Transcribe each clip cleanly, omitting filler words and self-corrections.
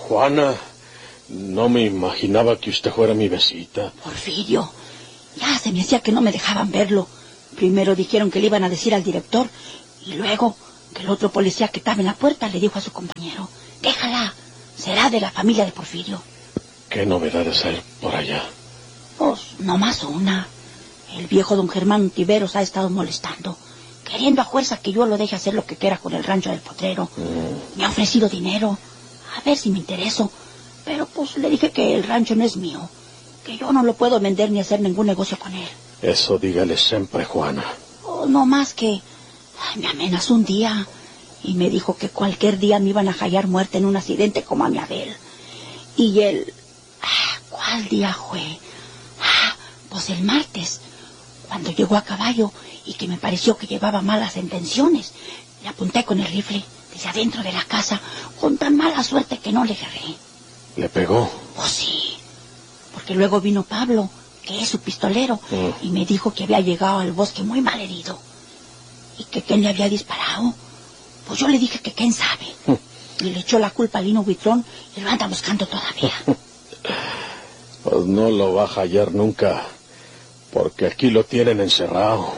Juana, no me imaginaba que usted fuera mi visita. Porfirio, ya se me hacía que no me dejaban verlo. Primero dijeron que le iban a decir al director, y luego que el otro policía que estaba en la puerta le dijo a su compañero: déjala, será de la familia de Porfirio. ¿Qué novedades hay por allá? Pues nomás una. El viejo don Germán Tiveros ha estado molestando, queriendo a fuerza que yo lo deje hacer lo que quiera con el rancho del Potrero. Me ha ofrecido dinero, a ver si me intereso, pero pues le dije que el rancho no es mío, que yo no lo puedo vender ni hacer ningún negocio con él. Eso dígale siempre, Juana. Oh, no más que me amenazó un día y me dijo que cualquier día me iban a hallar muerta en un accidente como a mi Abel. Y él... ¿cuál día fue? Pues el martes, cuando llegó a caballo y que me pareció que llevaba malas intenciones. Le apunté con el rifle desde adentro de la casa, con tan mala suerte que no le agarré. ¿Le pegó? Pues sí, porque luego vino Pablo, que es su pistolero, y me dijo que había llegado al bosque muy mal herido y que quién le había disparado. Pues yo le dije que quién sabe, y le echó la culpa a Lino Buitrón y lo anda buscando todavía. Pues no lo va a hallar nunca, porque aquí lo tienen encerrado.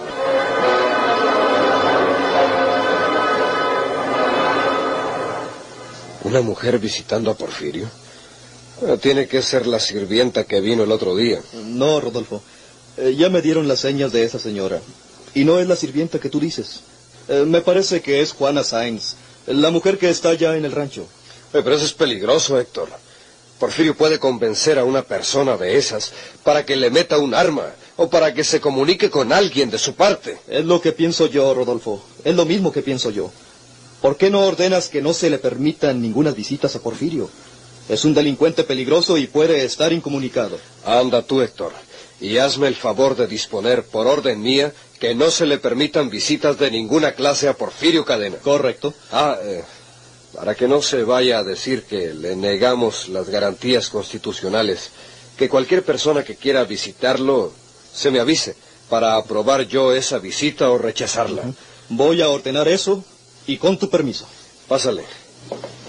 ¿Una mujer visitando a Porfirio? Tiene que ser la sirvienta que vino el otro día. No, Rodolfo. Ya me dieron las señas de esa señora. Y no es la sirvienta que tú dices. Me parece que es Juana Sáenz, la mujer que está allá en el rancho. Pero eso es peligroso, Héctor. Porfirio puede convencer a una persona de esas para que le meta un arma o para que se comunique con alguien de su parte. Es lo que pienso yo, Rodolfo. Es lo mismo que pienso yo. ¿Por qué no ordenas que no se le permitan ninguna visitas a Porfirio? Es un delincuente peligroso y puede estar incomunicado. Anda tú, Héctor, y hazme el favor de disponer, por orden mía, que no se le permitan visitas de ninguna clase a Porfirio Cadena. Correcto. Para que no se vaya a decir que le negamos las garantías constitucionales, que cualquier persona que quiera visitarlo se me avise para aprobar yo esa visita o rechazarla. Voy a ordenar eso y con tu permiso. Pásale.